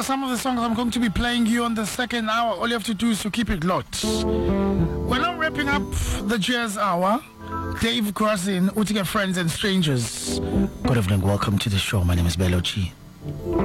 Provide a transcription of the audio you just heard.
some of the songs I'm going to be playing you on the second hour. All you have to do is to keep it locked. We're now wrapping up the jazz hour. Dave Crossin, Utica Friends and Strangers. Good evening, welcome to the show. My name is Bello Chi.